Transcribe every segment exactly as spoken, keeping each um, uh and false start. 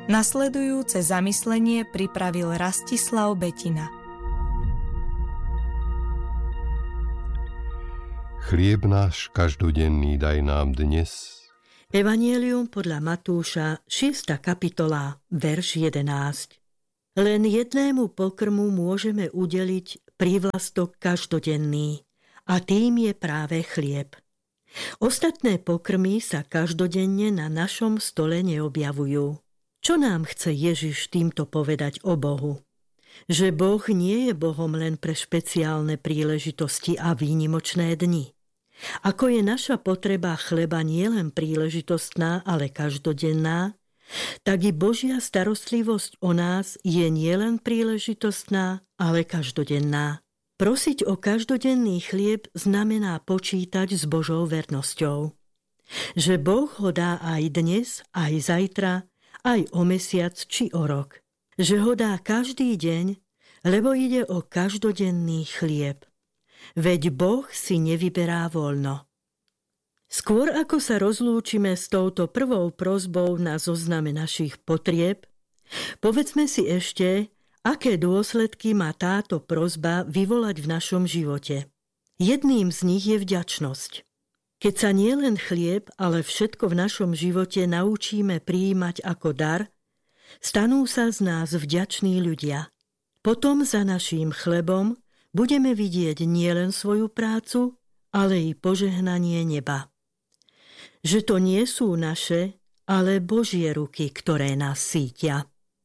Nasledujúce zamyslenie pripravil Rastislav Betina. Chlieb náš každodenný daj nám dnes. Evangelium podľa Matúša, šiesta kapitola, verš jedenásť. Len jednému pokrmu môžeme udeliť prívlastok každodenný, a tým je práve chlieb. Ostatné pokrmy sa každodenne na našom stole neobjavujú. Čo nám chce Ježiš týmto povedať o Bohu? Že Boh nie je Bohom len pre špeciálne príležitosti a výnimočné dni. Ako je naša potreba chleba nielen príležitostná, ale každodenná, tak i Božia starostlivosť o nás je nielen príležitostná, ale každodenná. Prosiť o každodenný chlieb znamená počítať s Božou vernosťou. Že Boh ho dá aj dnes, aj zajtra, aj o mesiac či o rok. Že ho dá každý deň, lebo ide o každodenný chlieb. Veď Boh si nevyberá voľno. Skôr ako sa rozlúčime s touto prvou prosbou na zozname našich potrieb, povedzme si ešte, aké dôsledky má táto prosba vyvolať v našom živote. Jedným z nich je vďačnosť. Keď sa nielen chlieb, ale všetko v našom živote naučíme prijímať ako dar, stanú sa z nás vďační ľudia. Potom za naším chlebom budeme vidieť nielen svoju prácu, ale i požehnanie neba. Že to nie sú naše, ale Božie ruky, ktoré nás sítia.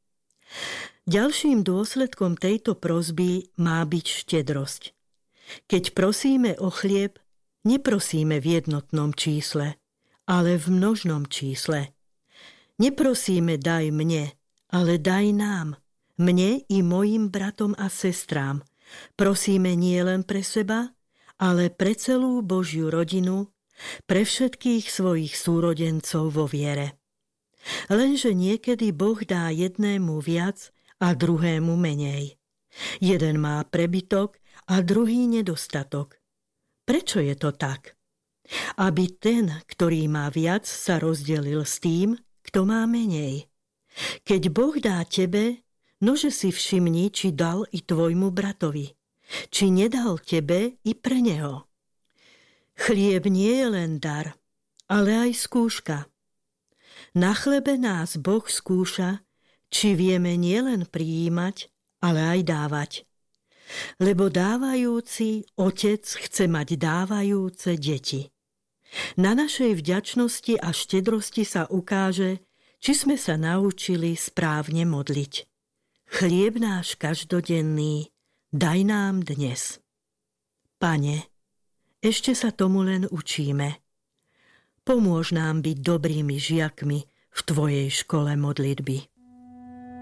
Ďalším dôsledkom tejto prosby má byť štedrosť. Keď prosíme o chlieb, neprosíme v jednotnom čísle, ale v množnom čísle. Neprosíme daj mne, ale daj nám, mne i mojim bratom a sestrám. Prosíme nie len pre seba, ale pre celú Božiu rodinu, pre všetkých svojich súrodencov vo viere. Lenže niekedy Boh dá jednému viac a druhému menej. Jeden má prebytok a druhý nedostatok. Prečo je to tak? Aby ten, ktorý má viac, sa rozdelil s tým, kto má menej. Keď Boh dá tebe, nože si všimni, či dal i tvojmu bratovi, či nedal tebe i pre neho. Chlieb nie je len dar, ale aj skúška. Na chlebe nás Boh skúša, či vieme nielen prijímať, ale aj dávať. Lebo dávajúci otec chce mať dávajúce deti. Na našej vďačnosti a štedrosti sa ukáže, či sme sa naučili správne modliť. Chlieb náš každodenný, daj nám dnes. Pane, ešte sa tomu len učíme. Pomôž nám byť dobrými žiakmi v Tvojej škole modlitby.